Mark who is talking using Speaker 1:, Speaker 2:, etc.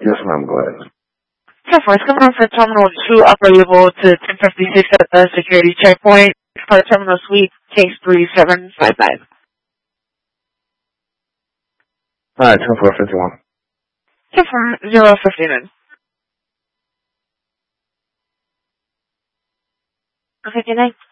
Speaker 1: Yes, ma'am, go ahead.
Speaker 2: 10-4, it's coming on for Terminal 2 upper level to 1056 at the security checkpoint for Terminal Suite, case 3755.
Speaker 1: Alright, 10-4, 51.
Speaker 2: 10-4, 059. 59.